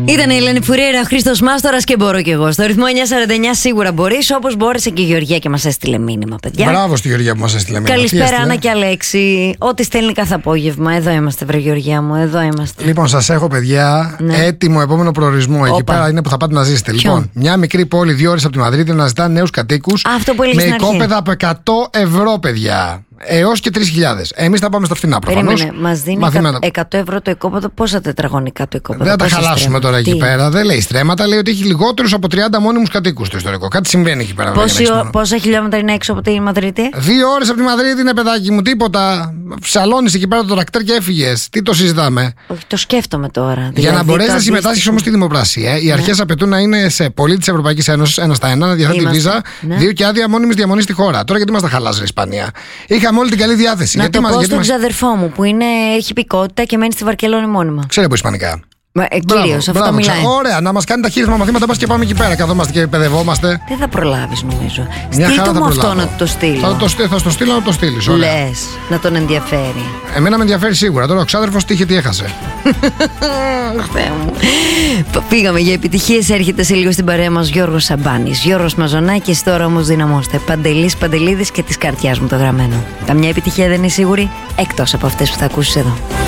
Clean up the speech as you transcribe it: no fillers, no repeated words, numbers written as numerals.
Ήταν η Ελένη Φουρέιρα, ο Χρήστος Μάστορας και μπορώ κι εγώ. Στο ρυθμό 949 σίγουρα μπορείς, όπως μπόρεσε και η Γεωργία και μας έστειλε μήνυμα, παιδιά. Μπράβο στη Γεωργία που μας έστειλε μήνυμα. Καλησπέρα, Άννα και Αλέξη. Ό,τι στέλνει κάθε απόγευμα. Εδώ είμαστε, βρε Γεωργία μου, εδώ είμαστε. Λοιπόν, σας έχω, παιδιά, έτοιμο επόμενο προορισμό. Εκεί πέρα είναι που θα πάτε να ζήσετε. Λοιπόν, μια μικρή πόλη 2 ώρες από τη Μαδρίτη να ζητά νέους κατοίκους. Με οικόπεδα από 100 ευρώ, παιδιά. Έως και 3.000. Εμείς θα πάμε στα φθηνά προφανώς. Περίμενε, μας δίνει 100 ευρώ το οικόπεδο. Πόσα τετραγωνικά το οικόπεδο? Δεν θα τα χαλάσουμε τώρα εκεί πέρα. Δεν λέει στρέμματα, λέει ότι έχει λιγότερους από 30 μόνιμους κατοίκους το ιστορικό. Κάτι συμβαίνει εκεί πέρα. Πόσα χιλιόμετρα είναι έξω από τη Μαδρίτη? 2 ώρες από τη Μαδρίτη είναι, παιδάκι μου, τίποτα. Ψαλώνεις εκεί πέρα το τρακτέρ και έφυγες. Τι το συζητάμε? Όχι, το σκέφτομαι τώρα. Για να μπορέσεις να συμμετάσχεις όμως στη δημοπρασία, οι αρχές απαιτούν να είναι σε πολίτη της Ευρωπαϊκής Ένωσης, 1 στα 1, να διαθέτει βίζα, 2 και άδεια μόνιμης διαμονής στη χώρα. Τώρα γιατί μας τα χαλάζει η Ισπανία? Είχαμε όλη την καλή διάθεση. Να το πω στον ξαδερφό μου που έχει υπηκότητα και μένει στη Βαρκελόνη μόνιμα. Ξέρει από ισπανικά. Κυρίως, αυτό μιλάει. Ωραία, να μας κάνει τα χείρισμα μαθήματα, πας και πάμε εκεί πέρα. Καθόμαστε και παιδευόμαστε. Δεν θα προλάβεις, νομίζω. Στείλ' μου αυτό να το στείλω. Θα στο στείλω να το στείλεις. Λες, να τον ενδιαφέρει. Εμένα με ενδιαφέρει σίγουρα. Τώρα ο ξάδερφος τι είχε, τι έχασε. Θεέ μου. Πήγαμε για επιτυχίες. Έρχεται σε λίγο στην παρέα μας Γιώργος Σαμπάνης, Γιώργος Μαζονάκης. Τώρα όμως δυναμώστε. Παντελής Παντελίδης και της καρδιάς μου το γραμμένο. Καμιά επιτυχία δεν είναι σίγουρη εκτός από αυτές που θα ακούσεις εδώ.